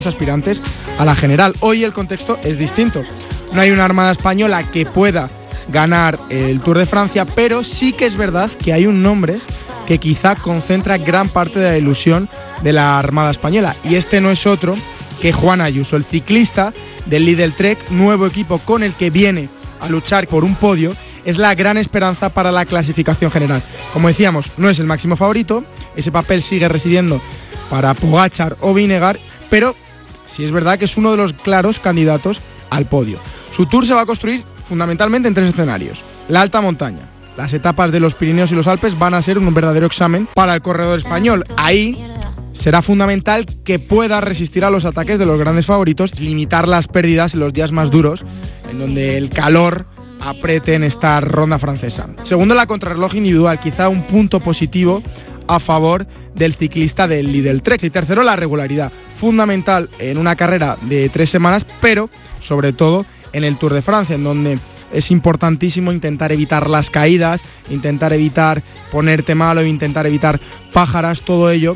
aspirantes a la general. Hoy el contexto es distinto. No hay una armada española que pueda ganar el Tour de Francia, pero sí que es verdad que hay un nombre que quizá concentra gran parte de la ilusión de la armada española, y este no es otro que Juan Ayuso, el ciclista del Lidl Trek, nuevo equipo con el que viene a luchar por un podio. Es la gran esperanza para la clasificación general. Como decíamos, no es el máximo favorito, ese papel sigue residiendo para Pogačar o Vingegaard, pero sí es verdad que es uno de los claros candidatos al podio. Su Tour se va a construir fundamentalmente en 3 escenarios. La alta montaña. Las etapas de los Pirineos y los Alpes van a ser un verdadero examen para el corredor español. Ahí será fundamental que pueda resistir a los ataques de los grandes favoritos, limitar las pérdidas en los días más duros, en donde el calor apriete en esta ronda francesa. Segundo, la contrarreloj individual, quizá un punto positivo a favor del ciclista del Lidl Trek. Y tercero, la regularidad, fundamental en una carrera de 3 semanas, pero sobre todo en el Tour de Francia, en donde es importantísimo intentar evitar las caídas, intentar evitar ponerte malo, intentar evitar pájaras. Todo ello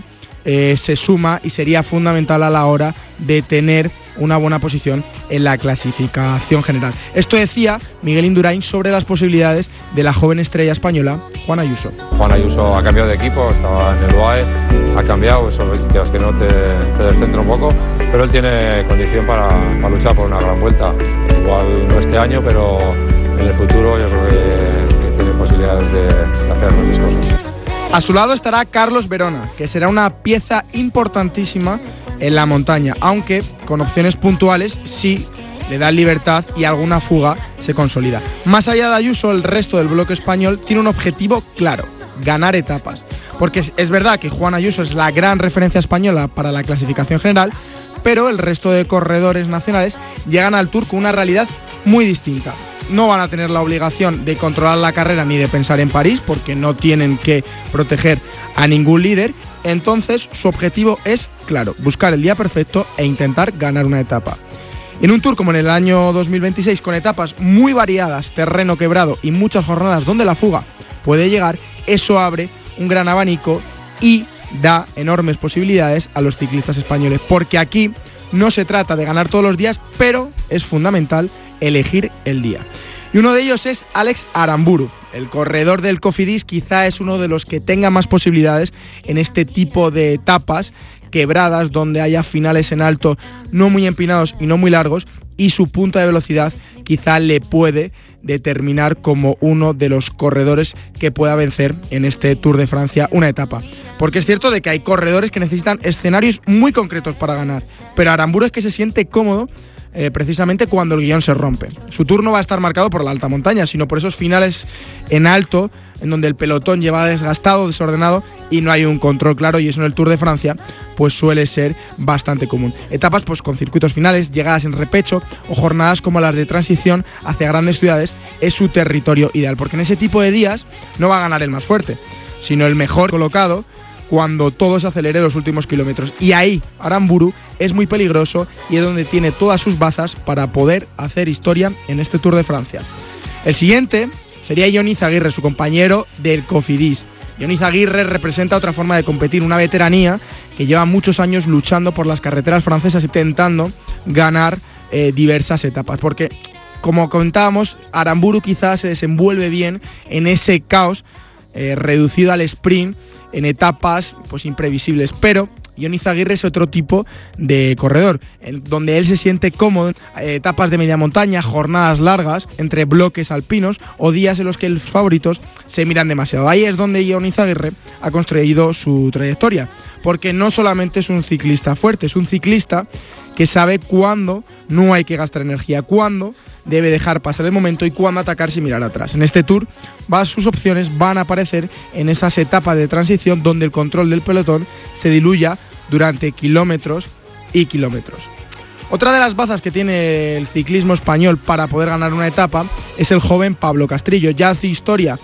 se suma y sería fundamental a la hora de tener una buena posición en la clasificación general. Esto decía Miguel Indurain sobre las posibilidades de la joven estrella española Juan Ayuso. Juan Ayuso ha cambiado de equipo, estaba en el UAE, ha cambiado, eso es que no te descentra un poco, pero él tiene condición para luchar por una gran vuelta. Igual no este año, pero en el futuro yo creo que tiene posibilidades de hacer grandes cosas. A su lado estará Carlos Verona, que será una pieza importantísima en la montaña, aunque con opciones puntuales sí le da libertad y alguna fuga se consolida. Más allá de Ayuso, el resto del bloque español tiene un objetivo claro: ganar etapas. Porque es verdad que Juan Ayuso es la gran referencia española para la clasificación general, pero el resto de corredores nacionales llegan al Tour con una realidad muy distinta. No van a tener la obligación de controlar la carrera ni de pensar en París, porque no tienen que proteger a ningún líder. Entonces su objetivo es claro: buscar el día perfecto e intentar ganar una etapa. En un Tour como en el año 2026, con etapas muy variadas, terreno quebrado y muchas jornadas donde la fuga puede llegar, eso abre un gran abanico y da enormes posibilidades a los ciclistas españoles, porque aquí no se trata de ganar todos los días, pero es fundamental elegir el día. Y uno de ellos es Alex Aramburu, el corredor del Cofidis. Quizá es uno de los que tenga más posibilidades en este tipo de etapas quebradas, donde haya finales en alto no muy empinados y no muy largos, y su punta de velocidad quizá le puede determinar como uno de los corredores que pueda vencer en este Tour de Francia una etapa. Porque es cierto de que hay corredores que necesitan escenarios muy concretos para ganar, pero Aramburu es que se siente cómodo precisamente cuando el guión se rompe. Su Tour no va a estar marcado por la alta montaña, sino por esos finales en alto, en donde el pelotón lleva desgastado, desordenado y no hay un control claro, y eso en el Tour de Francia pues suele ser bastante común. Etapas pues con circuitos finales, llegadas en repecho o jornadas como las de transición hacia grandes ciudades es su territorio ideal, porque en ese tipo de días no va a ganar el más fuerte, sino el mejor colocado cuando todo se acelere los últimos kilómetros. Y ahí Aramburu es muy peligroso y es donde tiene todas sus bazas para poder hacer historia en este Tour de Francia. El siguiente sería Jon Izagirre, su compañero del Cofidis. Jon Izagirre representa otra forma de competir, una veteranía que lleva muchos años luchando por las carreteras francesas y intentando ganar diversas etapas, porque como comentábamos, Aramburu quizás se desenvuelve bien en ese caos reducido al sprint, en etapas pues imprevisibles, pero Jon Izagirre es otro tipo de corredor, en donde él se siente cómodo en etapas de media montaña, jornadas largas entre bloques alpinos o días en los que los favoritos se miran demasiado. Ahí es donde Jon Izagirre ha construido su trayectoria, porque no solamente es un ciclista fuerte, es un ciclista que sabe cuándo no hay que gastar energía, cuándo debe dejar pasar el momento y cuándo atacar sin mirar atrás. En este Tour sus opciones van a aparecer en esas etapas de transición donde el control del pelotón se diluya durante kilómetros y kilómetros. Otra de las bazas que tiene el ciclismo español para poder ganar una etapa es el joven Pablo Castrillo. Ya hace historia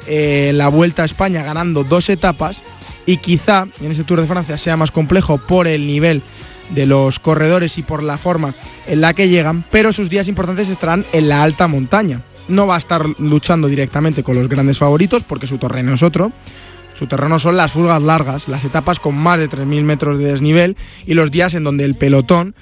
en la Vuelta a España ganando 2 etapas, y quizá en este Tour de Francia sea más complejo por el nivel de los corredores y por la forma en la que llegan, pero sus días importantes estarán en la alta montaña. No va a estar luchando directamente con los grandes favoritos porque su terreno es otro, Su terreno son las fugas largas, las etapas con más de 3.000 metros de desnivel y los días en donde el pelotón